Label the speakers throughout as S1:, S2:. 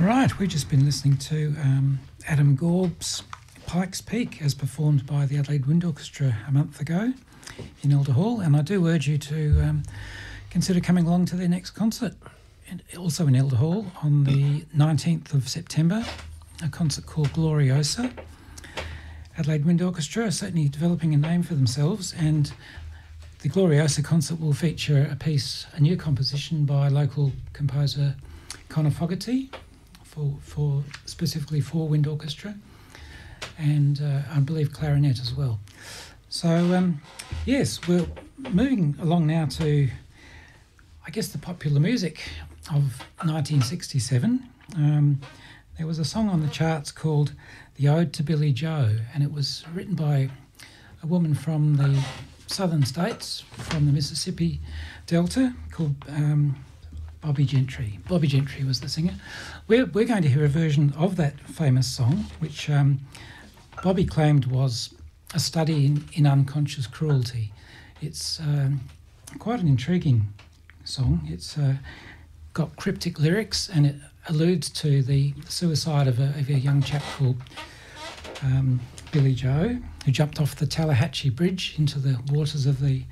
S1: All right, we've just been listening to Adam Gorb's Pikes Peak as performed by the Adelaide Wind Orchestra a month ago in Elder Hall, and I do urge you to consider coming along to their next concert, and also in Elder Hall on the 19th of September, a concert called Gloriosa. Adelaide Wind Orchestra are certainly developing a name for themselves, and the Gloriosa concert will feature a new composition by local composer Connor Fogarty, for specifically for wind orchestra, and I believe clarinet as well. So yes, we're moving along now to, I guess, the popular music of 1967. There was a song on the charts called The Ode to Billy Joe, and it was written by a woman from the southern states, from the Mississippi Delta, called Bobby Gentry. Bobby Gentry was the singer. We're going to hear a version of that famous song, which Bobby claimed was a study in unconscious cruelty. It's quite an intriguing song. It's got cryptic lyrics, and it alludes to the suicide of a young chap called Billy Joe, who jumped off the Tallahatchie Bridge into the waters of the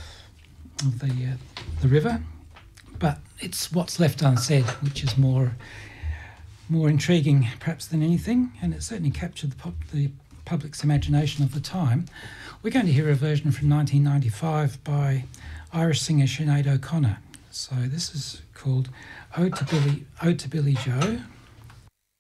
S1: river. But it's what's left unsaid, which is more intriguing perhaps than anything, and it certainly captured the public's imagination of the time. We're going to hear a version from 1995 by Irish singer Sinead O'Connor. So this is called Ode to Billy Joe.